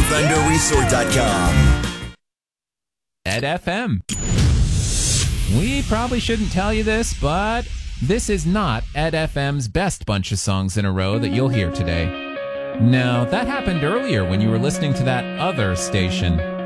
ThunderResort.com. Ed FM. We probably shouldn't tell you this, but this is not Ed FM's best bunch of songs in a row that you'll hear today. No, that happened earlier when you were listening to that other station.